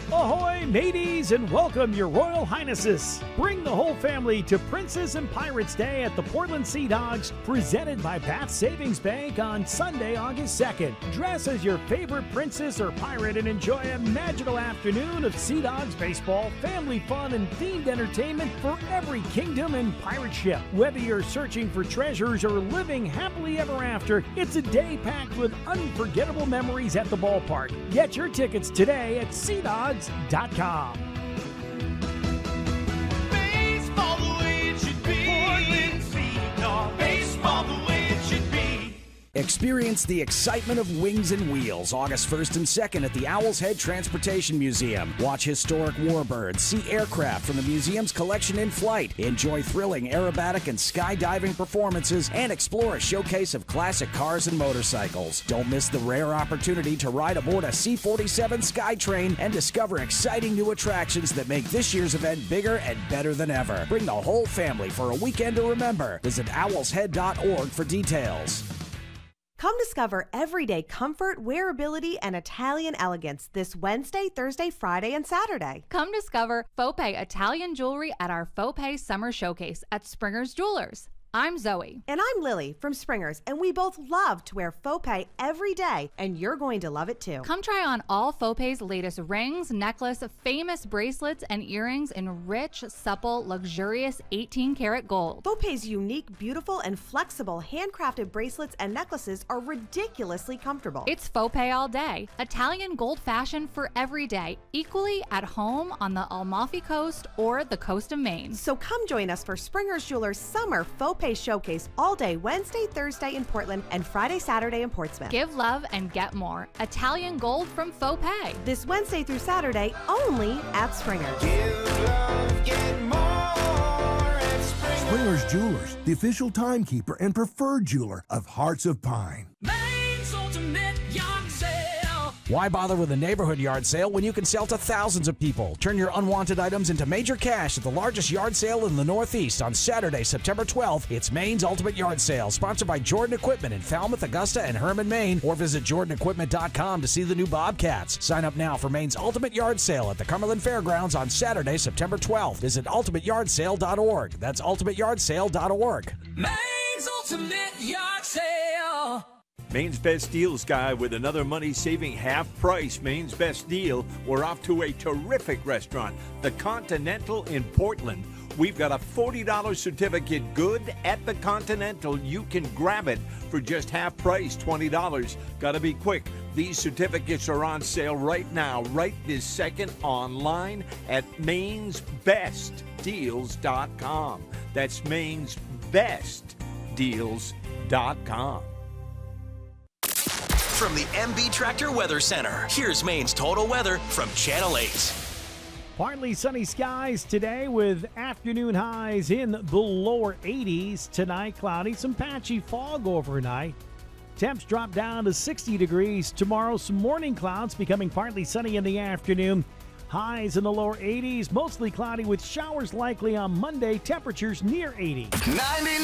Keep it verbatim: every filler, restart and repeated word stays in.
Ahoy, mateys, and welcome, your Royal Highnesses. Bring the whole family to Princes and Pirates Day at the Portland Sea Dogs, presented by Bath Savings Bank on Sunday, August second. Dress as your favorite princess or pirate and enjoy a magical afternoon of Sea Dogs baseball, family fun, and themed entertainment for every kingdom and pirate ship. Whether you're searching for treasures or living happily ever after, it's a day packed with unforgettable memories at the ballpark. Get your tickets today at sea dogs dot com. Baseball the way it should be. Portland Sea Dogs. Baseball the way it should be. Experience the excitement of Wings and Wheels August first and second at the Owl's Head Transportation Museum. Watch historic warbirds, see aircraft from the museum's collection in flight, enjoy thrilling aerobatic and skydiving performances, and explore a showcase of classic cars and motorcycles. Don't miss the rare opportunity to ride aboard a C forty-seven Skytrain and discover exciting new attractions that make this year's event bigger and better than ever. Bring the whole family for a weekend to remember. Visit owls head dot org for details. Come discover everyday comfort, wearability, and Italian elegance this Wednesday, Thursday, Friday, and Saturday. Come discover Faux Pay Italian jewelry at our Faux Pay Summer Showcase at Springer's Jewelers. I'm Zoe. And I'm Lily from Springer's, and we both love to wear faux pay every day, and you're going to love it too. Come try on all Faux Pay's latest rings, necklace, famous bracelets, and earrings in rich, supple, luxurious eighteen karat gold. Faux Pay's unique, beautiful, and flexible handcrafted bracelets and necklaces are ridiculously comfortable. It's Faux Pay all day. Italian gold fashion for every day, equally at home on the Amalfi Coast or the coast of Maine. So come join us for Springer's Jewelers Summer Faux Pay Showcase all day Wednesday, Thursday in Portland, and Friday, Saturday in Portsmouth. Give love and get more. Italian gold from Faux Pay. This Wednesday through Saturday only at Springer's. Give love, get more at Springer's. Springer's Jewelers, the official timekeeper and preferred jeweler of Hearts of Pine. Maine's ultimate yard sale. Why bother with a neighborhood yard sale when you can sell to thousands of people? Turn your unwanted items into major cash at the largest yard sale in the Northeast on Saturday, September twelfth. It's Maine's Ultimate Yard Sale, sponsored by Jordan Equipment in Falmouth, Augusta, and Herman, Maine. Or visit jordan equipment dot com to see the new Bobcats. Sign up now for Maine's Ultimate Yard Sale at the Cumberland Fairgrounds on Saturday, September twelfth. Visit ultimate yard sale dot org. That's ultimate yard sale dot org. Maine's ultimate yard sale. Maine's Best Deals guy with another money-saving half price. Maine's Best Deal. We're off to a terrific restaurant, the Continental in Portland. We've got a forty dollars certificate good at the Continental. You can grab it for just half price, twenty dollars. Gotta be quick. These certificates are on sale right now, right this second, online at mains best deals dot com. That's mains best deals dot com. From the M B Tractor Weather Center, here's Maine's total weather from Channel eight. Partly sunny skies today with afternoon highs in the lower eighties. Tonight, cloudy, some patchy fog overnight. Temps drop down to sixty degrees. Tomorrow, some morning clouds becoming partly sunny in the afternoon. Highs in the lower eighties, mostly cloudy with showers likely on Monday. Temperatures near eighty. ninety